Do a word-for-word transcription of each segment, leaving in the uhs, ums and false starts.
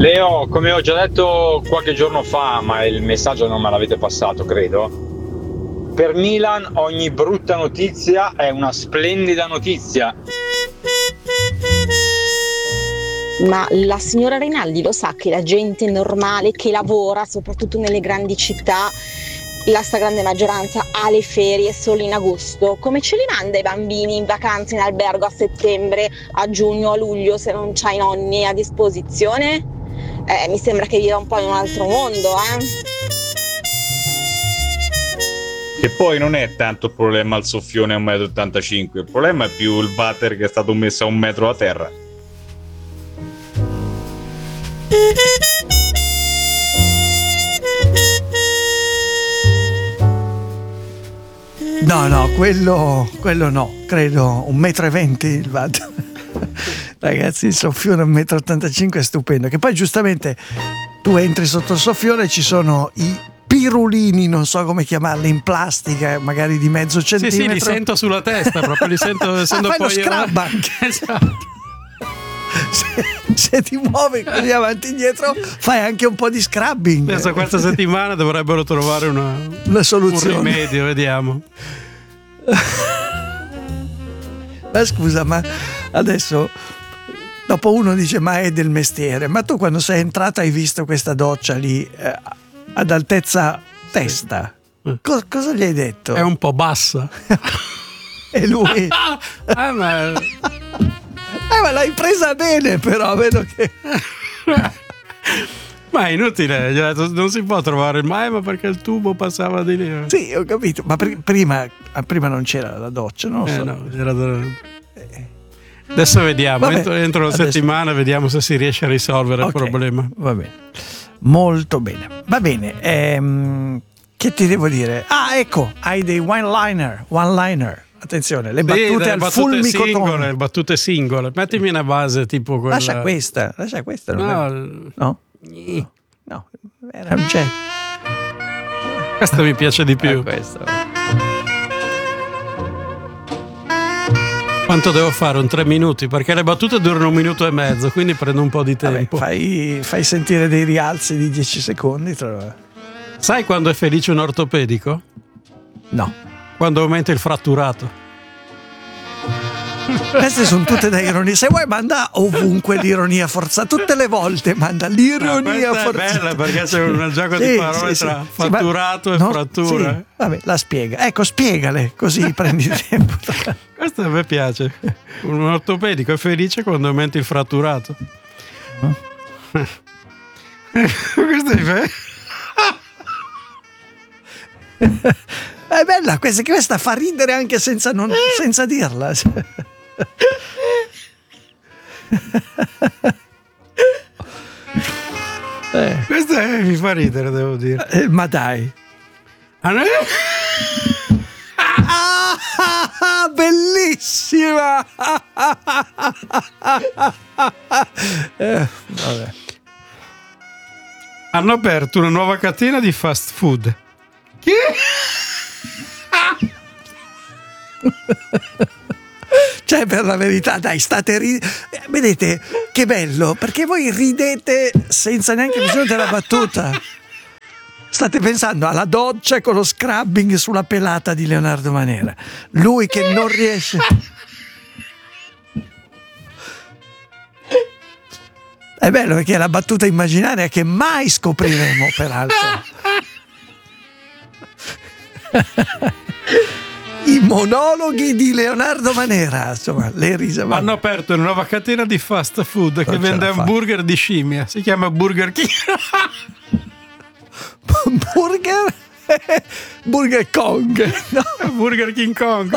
Leo, come ho già detto qualche giorno fa, ma il messaggio non me l'avete passato, credo. Per Milan ogni brutta notizia è una splendida notizia. Ma la signora Rinaldi lo sa che la gente normale che lavora, soprattutto nelle grandi città, la stragrande maggioranza ha le ferie solo in agosto? Come ce li manda i bambini in vacanza in albergo a settembre, a giugno, a luglio, se non c'ha i nonni a disposizione? Eh, mi sembra che viva un po' in un altro mondo, eh? Che poi non è tanto il problema il soffione a un metro e ottantacinque, il problema è più il water che è stato messo a un metro a terra. No, no, quello, quello no, credo un metro e venti il water. Ragazzi, il soffione a un metro e ottantacinque è stupendo. Che poi giustamente tu entri sotto il soffione e ci sono i pirulini, non so come chiamarli, in plastica, magari di mezzo centimetro. Sì, sì, li sento sulla testa, proprio li sento essendo ah, fai poi lo scrub anche. Esatto. Se, se ti muovi così avanti e indietro fai anche un po' di scrubbing. Adesso questa settimana dovrebbero trovare una, una soluzione, un rimedio, vediamo. Ma scusa, ma adesso dopo uno dice ma è del mestiere, ma tu quando sei entrato hai visto questa doccia lì eh, ad altezza testa, sì. Co- cosa gli hai detto? È un po' bassa. E lui ah, ma... Eh, ma l'hai presa bene, però vedo che. Ma è inutile, gli ho detto, non si può trovare il mai, ma perché il tubo passava di lì. Sì, ho capito, ma pr- prima, prima non c'era la doccia, no? Eh, so. no, era da... Adesso vediamo, Vabbè, entro, entro una adesso... settimana vediamo se si riesce a risolvere okay, il problema. Va bene, molto bene. Va bene, ehm, che ti devo dire? Ah, ecco, hai dei one-liner, one-liner. Attenzione, le battute sì, al battute fulmicotone. Singole, battute singole. Mettimi una base tipo quella. Lascia questa, lascia questa. Non no, è... no, no, no, era un jet. Questa mi piace di più. Ah, questo. Quanto devo fare? Un tre minuti? Perché le battute durano un minuto e mezzo, quindi prendo un po' di tempo. Vabbè, fai, fai sentire dei rialzi di dieci secondi. Tra... Sai quando è felice un ortopedico? No. Quando aumenta il fratturato. Queste sono tutte da ironia. Se vuoi manda ovunque l'ironia forzata. Tutte le volte manda l'ironia no, forzata. È bella perché c'è un gioco sì, di parole sì, tra sì, fatturato sì, e no, frattura. Sì, vabbè, la spiega. Ecco, spiegale così prendi il tempo. Questo a me piace. Un ortopedico è felice quando aumenta il fratturato. No? Questo è bello. È bella questa, questa fa ridere anche senza, non, senza dirla. eh. Questa è, mi fa ridere, devo dire. Eh, ma dai. Ah, no? Ah, bellissima. eh, vabbè. Hanno aperto una nuova catena di fast food. Che? Cioè, per la verità, dai, state ridendo. Vedete che bello, perché voi ridete senza neanche bisogno della battuta. State pensando alla doccia con lo scrubbing sulla pelata di Leonardo Manera. Lui che non riesce. È bello perché è la battuta immaginaria che mai scopriremo, peraltro. I monologhi di Leonardo Manera, insomma, le risate. Hanno aperto una nuova catena di fast food non che vende hamburger di scimmia. Si chiama Burger King. Burger? Burger Kong, no? Burger King Kong.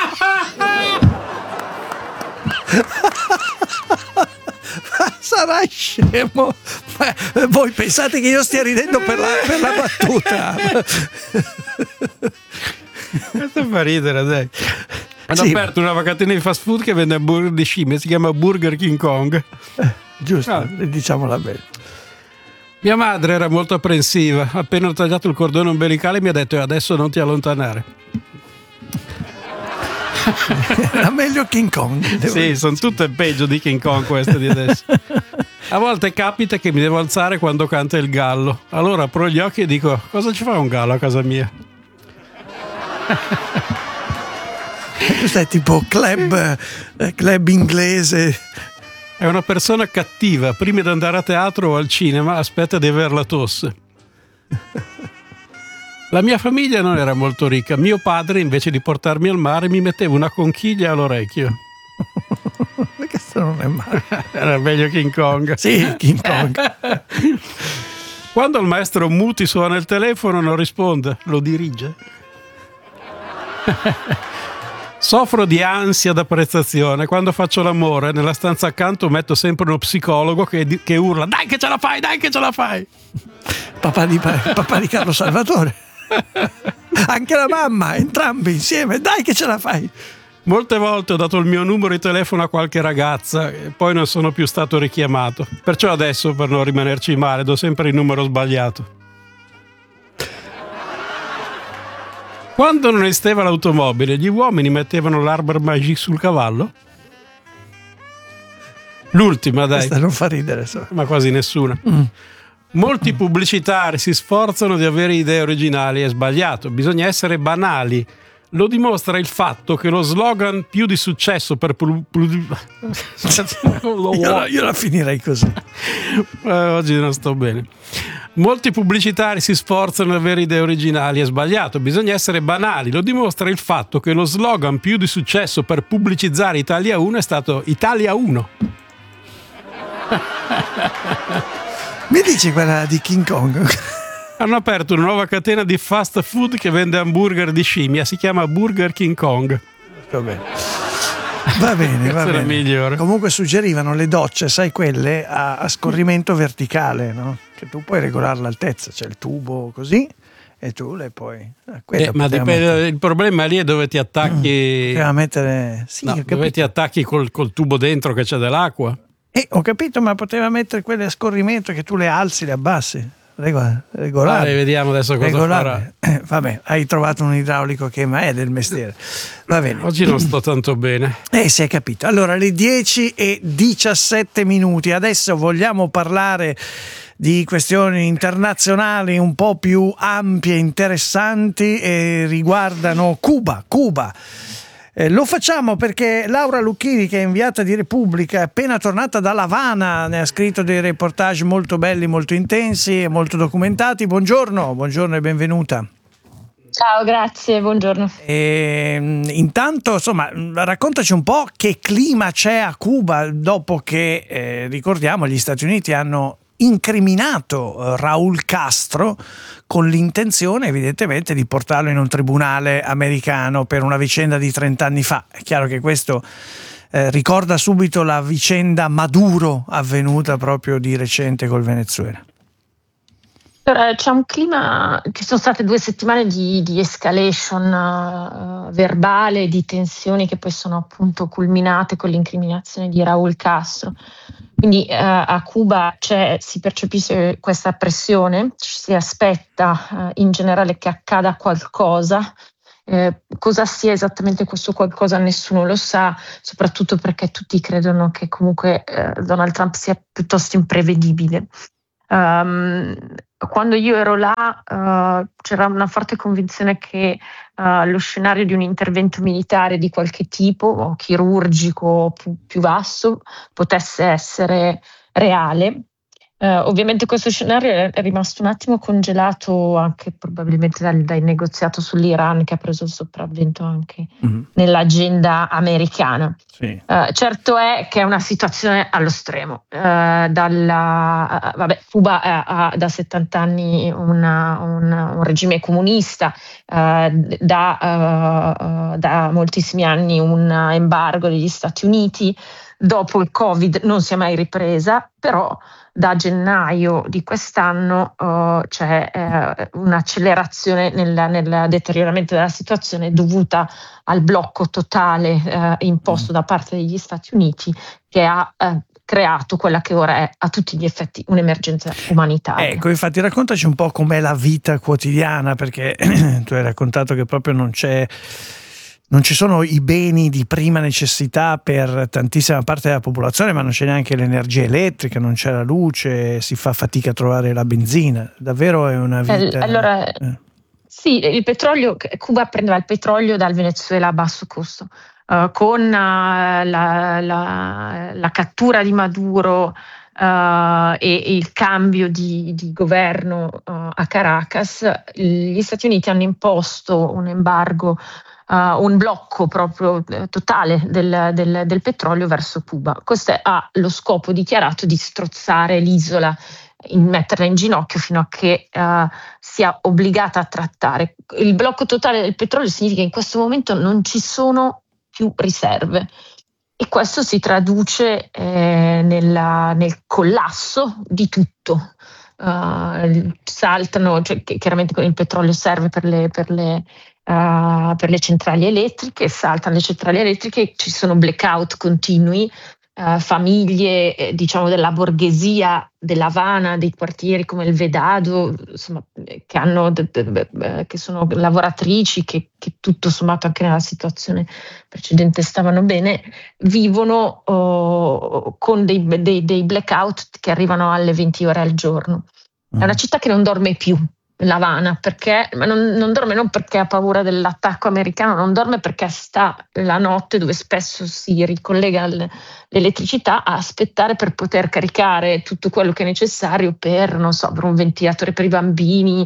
Sarà scemo. Ma voi pensate che io stia ridendo per la, per la battuta? Questo fa ridere, dai. Hanno sì. aperto una catena di fast food che vende hamburger di scimmie, si chiama Burger King Kong. Eh, giusto, ah. diciamola bene. Mia madre era molto apprensiva. Appena ho tagliato il cordone ombelicale mi ha detto: adesso non ti allontanare. Era meglio King Kong. Sì, sono tutte peggio di King Kong queste di adesso. A volte capita che mi devo alzare quando canta il gallo. Allora apro gli occhi e dico: cosa ci fa un gallo a casa mia? Questo è tipo club, eh, club inglese. È una persona cattiva. Prima di andare a teatro o al cinema aspetta di avere la tosse. La mia famiglia non era molto ricca. Mio padre, invece di portarmi al mare, mi metteva una conchiglia all'orecchio. Questo non è male. Era meglio King Kong. Sì, King Kong. Quando il maestro Muti suona il telefono non risponde, lo dirige. Soffro di ansia da prestazione. Quando faccio l'amore, nella stanza accanto metto sempre uno psicologo che, che urla: dai che ce la fai, dai che ce la fai. Papà di, papà di Carlo Salvatore. Anche la mamma, entrambi insieme, dai che ce la fai. Molte volte ho dato il mio numero di telefono a qualche ragazza e poi non sono più stato richiamato. Perciò adesso, per non rimanerci male, do sempre il numero sbagliato. Quando non esisteva l'automobile, gli uomini mettevano l'arbre magique sul cavallo? L'ultima, dai. Questa non fa ridere, so. Ma quasi nessuna. Mm. Molti pubblicitari si sforzano di avere idee originali. È sbagliato, bisogna essere banali. Lo dimostra il fatto che lo slogan più di successo per pu- pu- io, la, io la finirei così. eh, oggi non sto bene. Molti pubblicitari si sforzano di avere idee originali. È sbagliato, bisogna essere banali. Lo dimostra il fatto che lo slogan più di successo per pubblicizzare Italia uno è stato Italia uno. Mi dici quella di King Kong? Hanno aperto una nuova catena di fast food che vende hamburger di scimmia, si chiama Burger King Kong. Va bene, va bene, va bene. Migliore. Comunque suggerivano le docce, sai, quelle a, a scorrimento verticale, no? Che tu puoi regolare l'altezza, c'è il tubo così e tu le puoi. Eh, ma dipende, mettere... il problema lì è dove ti attacchi. Poteva mettere, sì, no, dove ti attacchi col, col tubo dentro che c'è dell'acqua. Eh, ho capito, ma poteva mettere quelle a scorrimento che tu le alzi, le abbassi. Regolare. Ah, vediamo adesso cosa regolare. farà. Eh, vabbè, hai trovato un idraulico che ma è del mestiere. Va bene. Oggi non sto tanto bene. Eh, si è capito. Allora, le dieci e diciassette minuti. Adesso vogliamo parlare di questioni internazionali un po' più ampie, interessanti e riguardano Cuba. Cuba. Eh, lo facciamo perché Laura Lucchini, che è inviata di Repubblica, è appena tornata da La Habana, ne ha scritto dei reportage molto belli, molto intensi e molto documentati. Buongiorno, buongiorno e benvenuta. Ciao, grazie, buongiorno. E, intanto, insomma, raccontaci un po' che clima c'è a Cuba dopo che, eh, ricordiamo, gli Stati Uniti hanno incriminato Raúl Castro con l'intenzione evidentemente di portarlo in un tribunale americano per una vicenda di trent'anni fa. È chiaro che questo eh, ricorda subito la vicenda Maduro avvenuta proprio di recente col Venezuela. Allora, c'è un clima, ci sono state due settimane di, di escalation uh, verbale, di tensioni che poi sono appunto culminate con l'incriminazione di Raúl Castro. Quindi uh, a Cuba c'è, si percepisce questa pressione, ci si aspetta uh, in generale che accada qualcosa. Eh, cosa sia esattamente questo qualcosa nessuno lo sa, soprattutto perché tutti credono che comunque eh, Donald Trump sia piuttosto imprevedibile. Um, quando io ero là uh, c'era una forte convinzione che uh, lo scenario di un intervento militare di qualche tipo, o chirurgico più, più vasto, potesse essere reale. Uh, ovviamente questo scenario è rimasto un attimo congelato anche probabilmente dal, dal negoziato sull'Iran, che ha preso il sopravvento anche mm-hmm. nell'agenda americana. Sì. Uh, certo è che è una situazione allo stremo. Uh, dalla, uh, vabbè, Cuba ha, ha da settanta anni una, una, un regime comunista, uh, da, uh, uh, da moltissimi anni un embargo degli Stati Uniti. Dopo il Covid non si è mai ripresa, però da gennaio di quest'anno uh, c'è uh, un'accelerazione nel, nel deterioramento della situazione dovuta al blocco totale uh, imposto da parte degli Stati Uniti, che ha uh, creato quella che ora è a tutti gli effetti un'emergenza umanitaria. Ecco, infatti raccontaci un po' com'è la vita quotidiana, perché tu hai raccontato che proprio non c'è non ci sono i beni di prima necessità per tantissima parte della popolazione, ma non c'è neanche l'energia elettrica, non c'è la luce, si fa fatica a trovare la benzina. Davvero è una vita. Allora, eh. sì, il petrolio, Cuba prendeva il petrolio dal Venezuela a basso costo, uh, con uh, la, la, la cattura di Maduro uh, e, e il cambio di, di governo uh, a Caracas, gli Stati Uniti hanno imposto un embargo, Uh, un blocco proprio eh, totale del, del, del petrolio verso Cuba. Questo ha lo scopo dichiarato di strozzare l'isola, in metterla in ginocchio fino a che uh, sia obbligata a trattare. Il blocco totale del petrolio significa che in questo momento non ci sono più riserve e questo si traduce eh, nella, nel collasso di tutto. Uh, saltano, cioè, chiaramente con il petrolio serve per le, per le Uh, per le centrali elettriche, saltano le centrali elettriche, ci sono blackout continui, uh, famiglie eh, diciamo della borghesia dell'Havana, dei quartieri come il Vedado, insomma, che, hanno, de, de, de, che sono lavoratrici, che, che tutto sommato anche nella situazione precedente stavano bene, vivono uh, con dei, dei, dei blackout che arrivano alle venti ore al giorno. È una città che non dorme più, l'Havana, perché ma non, non dorme non perché ha paura dell'attacco americano, non dorme perché sta la notte, dove spesso si ricollega l'elettricità, a aspettare per poter caricare tutto quello che è necessario per, non so, per un ventilatore per i bambini,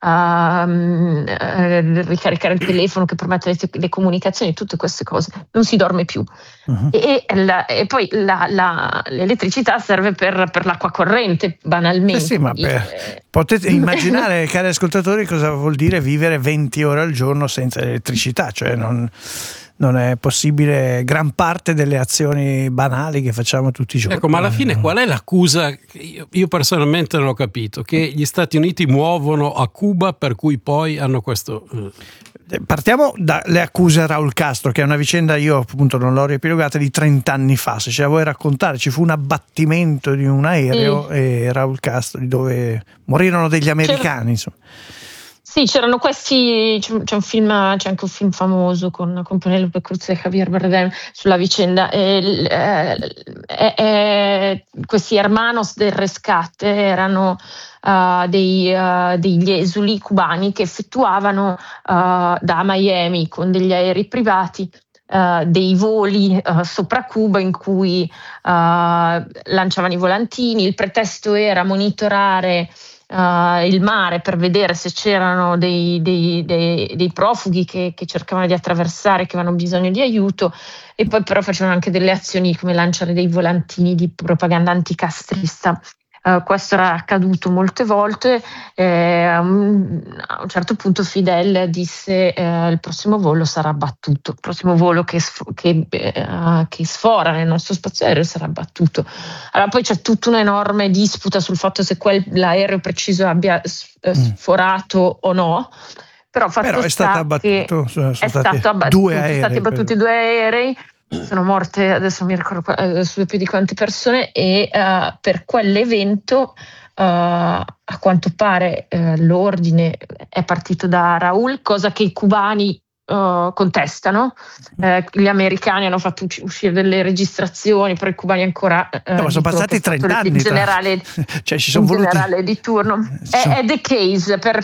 a um, uh, ricaricare il telefono che permette le, le comunicazioni, tutte queste cose. Non si dorme più. Uh-huh. e, e, la, e poi la, la, l'elettricità serve per, per l'acqua corrente, banalmente. Eh sì, ma per, potete immaginare, cari ascoltatori, cosa vuol dire vivere venti ore al giorno senza elettricità, cioè non, non è possibile gran parte delle azioni banali che facciamo tutti i giorni. Ecco, ma alla fine qual è l'accusa? Io, io personalmente non ho capito, che gli Stati Uniti muovono a Cuba per cui poi hanno questo... Partiamo dalle accuse a Raul Castro, che è una vicenda, io appunto non l'ho riepilogata, di trenta anni fa. Se ce la vuoi raccontare, ci fu un abbattimento di un aereo mm. e Raul Castro, di dove morirono degli americani, insomma. Sì, c'erano questi, c'è un film, c'è anche un film famoso con, con Penélope Cruz e Javier Bardem sulla vicenda. E, eh, eh, questi hermanos del rescate erano uh, dei, uh, degli esuli cubani che effettuavano uh, da Miami con degli aerei privati Uh, dei voli uh, sopra Cuba in cui uh, lanciavano i volantini. Il pretesto era monitorare uh, il mare per vedere se c'erano dei, dei, dei, dei profughi che, che cercavano di attraversare, che avevano bisogno di aiuto, e poi però facevano anche delle azioni come lanciare dei volantini di propaganda anticastrista. Uh, questo era accaduto molte volte. Eh, a, un, a un certo punto Fidel disse eh, il prossimo volo sarà abbattuto, il prossimo volo che, sf- che, eh, che sfora nel nostro spazio aereo sarà abbattuto. Allora poi c'è tutta un'enorme disputa sul fatto se quell'aereo preciso abbia sforato o no, però fatto però è sta stato abbattuto, sono è stati stato abbattuto, due aerei, sono stati abbattuti due aerei. Sono morte, adesso non mi ricordo adesso più di quante persone, e uh, per quell'evento uh, a quanto pare uh, l'ordine è partito da Raul, cosa che i cubani uh, contestano. Uh, gli americani hanno fatto uscire delle registrazioni, però i cubani ancora uh, no, ma sono passati trenta anni, il generale, cioè ci sono il voluti generale di turno. sono... è, è the case per